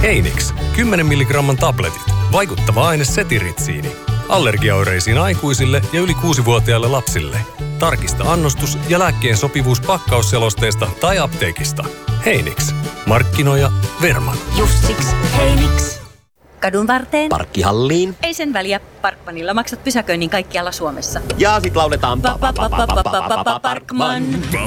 Heinix, 10 milligramman tabletit. Vaikuttava aine setiritsiini. Allergiaoireisiin aikuisille ja yli 6-vuotiaille lapsille. Tarkista annostus ja lääkkeen sopivuus pakkausselosteesta tai apteekista. Heinix. Markkinoija Verman. Jussiks. Heinix. Kadun varteen. Parkkihalliin. Ei sen väliä. Parkmanilla maksat pysäköinnin kaikkialla Suomessa. Ja sit lauletaan Parkman.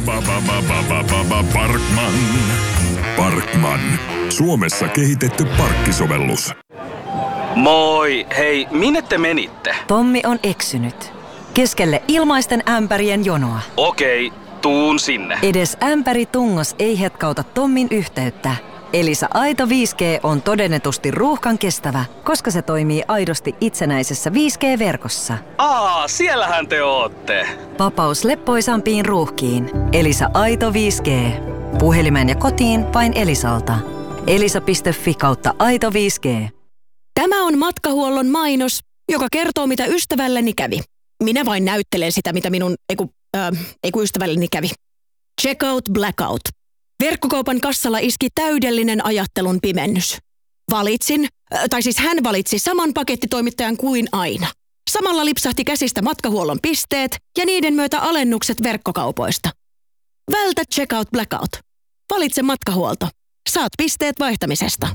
Parkman. Parkman. Suomessa kehitetty parkkisovellus. Moi! Hei, minne te menitte? Tommi on eksynyt. Keskelle ilmaisten ämpärien jonoa. Okei, tuun sinne. Edes ämpäritungos ei hetkauta Tommin yhteyttä. Elisa Aito 5G on todennetusti ruuhkan kestävä, koska se toimii aidosti itsenäisessä 5G-verkossa. Siellähän te ootte. Vapaus leppoisampiin ruuhkiin. Elisa Aito 5G. Puhelimeen ja kotiin vain Elisalta. elisa.fi/Aito 5G. Tämä on Matkahuollon mainos, joka kertoo, mitä ystävälleni kävi. Minä vain näyttelen sitä, mitä minun ystävälleni kävi. Checkout Blackout. Verkkokaupan kassalla iski täydellinen ajattelun pimennys. Hän valitsi saman pakettitoimittajan kuin aina. Samalla lipsahti käsistä Matkahuollon pisteet ja niiden myötä alennukset verkkokaupoista. Vältä Checkout Blackout. Valitse Matkahuolto. Saat pisteet vaihtamisesta.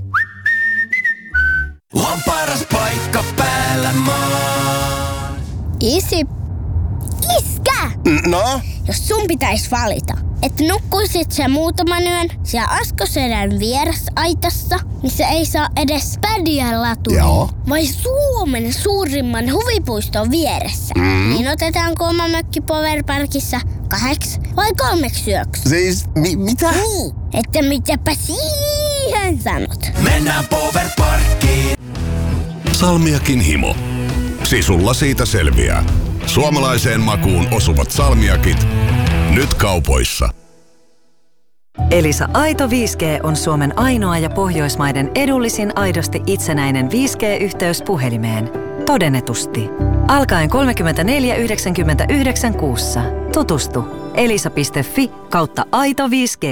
On paras paikka päällä maan. Isi. Iskä! No? Jos sun pitäis valita, että nukkuisit sä muutaman yön siellä Askoselän vierasaitassa, missä ei saa edes pädiä latuja, vai Suomen suurimman huvipuiston vieressä, niin otetaanko oma mökki Powerparkissa 2 vai 3 yöksi? Siis, mitä? Niin, että mitäpä siihen sanot. Mennään Powerparkkiin. Salmiakin himo. Sisulla siitä selviää. Suomalaiseen makuun osuvat salmiakit. Nyt kaupoissa. Elisa Aito 5G on Suomen ainoa ja Pohjoismaiden edullisin aidosti itsenäinen 5G-yhteys puhelimeen. Todennetusti. Alkaen 34,99 kuussa. Tutustu. elisa.fi/Aito 5G.